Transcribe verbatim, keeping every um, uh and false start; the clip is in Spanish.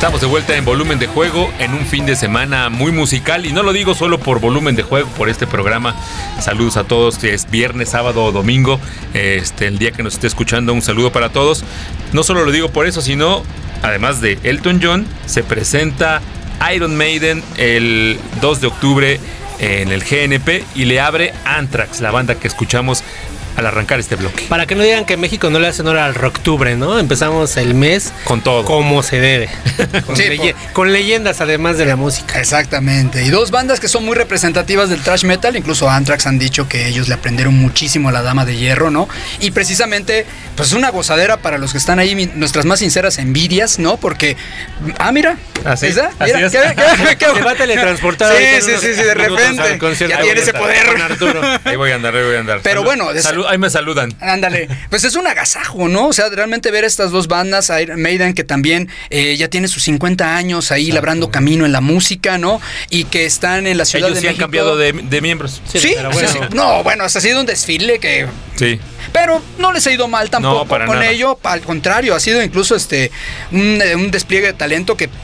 Estamos de vuelta en Volumen de Juego en un fin de semana muy musical, y no lo digo solo por Volumen de Juego, por este programa. Saludos a todos, que es viernes, sábado o domingo, este, el día que nos esté escuchando, un saludo para todos. No solo lo digo por eso, sino además de Elton John, se presenta Iron Maiden el dos de octubre en el G N P y le abre Anthrax, la banda que escuchamos al arrancar este bloque. Para que no digan que México no le hace honor al Rocktubre, ¿no? Empezamos el mes con todo, como se debe. Con, sí, leye- por... con leyendas además de la música. Exactamente. Y dos bandas que son muy representativas del thrash metal. Incluso Anthrax han dicho que ellos le aprendieron muchísimo a la Dama de Hierro, ¿no? Y precisamente, pues es una gozadera para los que están ahí, mi, nuestras más sinceras envidias, ¿no? Porque, ah, mira, así, ¿esa? así Mira, es. ¿qué, qué, qué, Se va a teletransportar. Sí, sí, sí, sí, de repente. Ya tiene ese poder. Con Arturo. Ahí voy a andar, ahí voy a andar. Pero Salud, bueno, es... salud, ahí me saludan. Ándale, pues es un agasajo, ¿no? O sea, realmente ver estas dos bandas, Iron Maiden, que también eh, ya tiene sus cincuenta años ahí, exacto, labrando camino en la música, ¿no? Y que están en la Ciudad Ellos de sí México. han cambiado de, de miembros. Sí, sí, pero bueno. sí, sí. No, bueno, hasta ha sido un desfile que... Sí. Pero no les ha ido mal tampoco no, para con nada. ello, al contrario, ha sido incluso este un, un despliegue de talento que